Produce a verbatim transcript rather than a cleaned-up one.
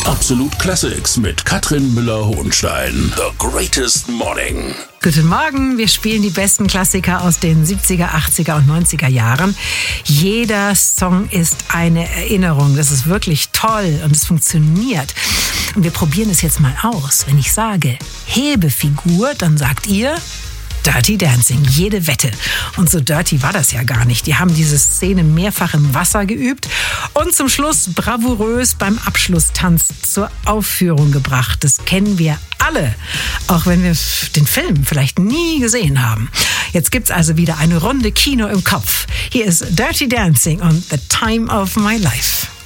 Absolut Classics mit Katrin Müller-Hohenstein. The Greatest Morning. Guten Morgen, wir spielen die besten Klassiker aus den siebziger, achtziger und neunziger Jahren. Jeder Song ist eine Erinnerung. Das ist wirklich toll und es funktioniert. Und wir probieren es jetzt mal aus. Wenn ich sage Hebefigur, dann sagt ihr Dirty Dancing, jede Wette. Und so dirty war das ja gar nicht. Die haben diese Szene mehrfach im Wasser geübt und zum Schluss bravourös beim Abschlusstanz zur Aufführung gebracht. Das kennen wir alle, auch wenn wir den Film vielleicht nie gesehen haben. Jetzt gibt's also wieder eine Runde Kino im Kopf. Hier ist Dirty Dancing und The Time of My Life.